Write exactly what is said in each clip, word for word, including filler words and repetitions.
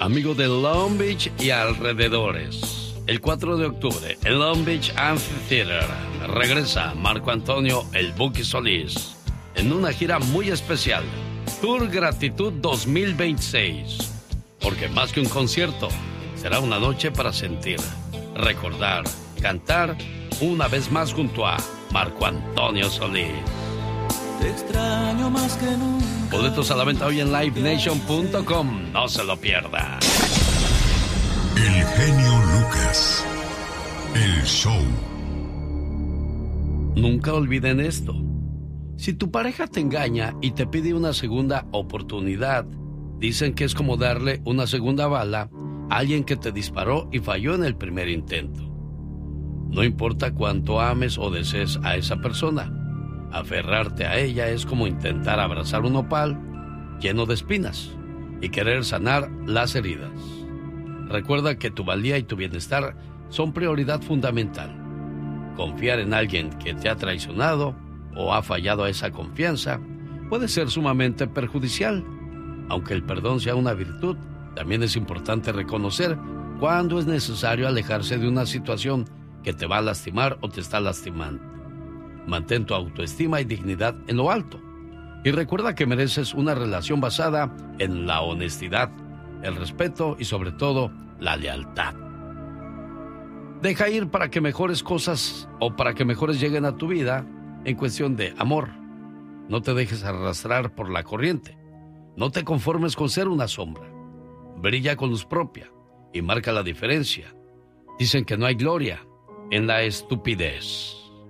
amigo de Long Beach y alrededores. El cuatro de octubre, el Long Beach Amphitheater, regresa Marco Antonio El Buki Solís en una gira muy especial, Tour Gratitud dos mil veintiséis. Porque más que un concierto, será una noche para sentir, recordar, cantar una vez más junto a Marco Antonio Solís. Te extraño más que nunca. Boletos a la venta hoy en live nation punto com. No se lo pierda. El genio Lucas. El show. Nunca olviden esto. Si tu pareja te engaña y te pide una segunda oportunidad, dicen que es como darle una segunda bala a alguien que te disparó y falló en el primer intento. No importa cuánto ames o desees a esa persona, aferrarte a ella es como intentar abrazar un nopal lleno de espinas y querer sanar las heridas. Recuerda que tu valía y tu bienestar son prioridad fundamental. Confiar en alguien que te ha traicionado o ha fallado a esa confianza puede ser sumamente perjudicial. Aunque el perdón sea una virtud, también es importante reconocer cuándo es necesario alejarse de una situación que te va a lastimar o te está lastimando. Mantén tu autoestima y dignidad en lo alto. Y recuerda que mereces una relación basada en la honestidad, el respeto y sobre todo la lealtad. Deja ir para que mejores cosas o para que mejores lleguen a tu vida en cuestión de amor. No te dejes arrastrar por la corriente. No te conformes con ser una sombra. Brilla con luz propia y marca la diferencia. Dicen que no hay gloria en la estupidez.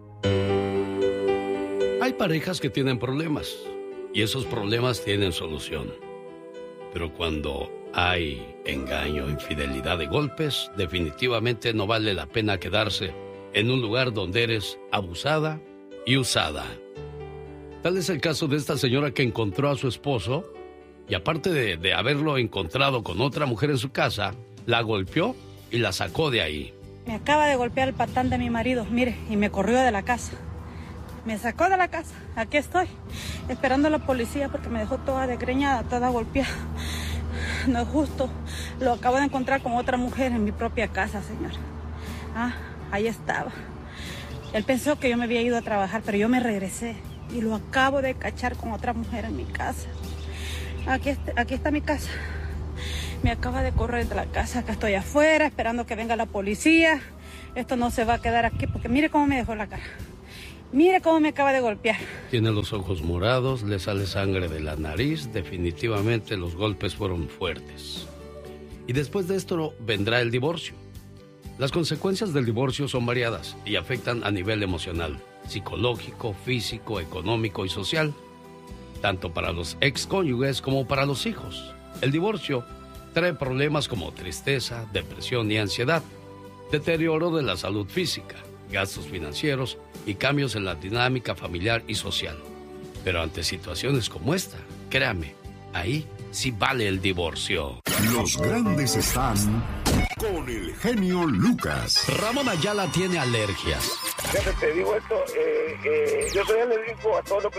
Hay parejas que tienen problemas y esos problemas tienen solución. Pero cuando hay engaño, infidelidad de golpes, definitivamente no vale la pena quedarse en un lugar donde eres abusada y usada. Tal es el caso de esta señora que encontró a su esposo y aparte de, de haberlo encontrado con otra mujer en su casa, la golpeó y la sacó de ahí. Me acaba de golpear el patán de mi marido, mire, y me corrió de la casa. Me sacó de la casa. Aquí estoy, esperando a la policía porque me dejó toda desgreñada, toda golpeada. No es justo. Lo acabo de encontrar con otra mujer en mi propia casa, señor. Ah, ahí estaba. Él pensó que yo me había ido a trabajar, pero yo me regresé y lo acabo de cachar con otra mujer en mi casa. Aquí, aquí está mi casa. Me acaba de correr de la casa. Acá estoy afuera esperando que venga la policía. Esto no se va a quedar aquí porque mire cómo me dejó la cara. Mire cómo me acaba de golpear. Tiene los ojos morados, le sale sangre de la nariz. Definitivamente los golpes fueron fuertes. Y después de esto vendrá el divorcio. Las consecuencias del divorcio son variadas y afectan a nivel emocional, psicológico, físico, económico y social, tanto para los excónyuges como para los hijos. El divorcio trae problemas como tristeza, depresión y ansiedad, deterioro de la salud física, gastos financieros y cambios en la dinámica familiar y social. Pero ante situaciones como esta, créame, ahí sí vale el divorcio. Los grandes están con el genio Lucas. Ramón Ayala tiene alergias. Te digo esto, eh, eh, yo soy alérgico a todo lo que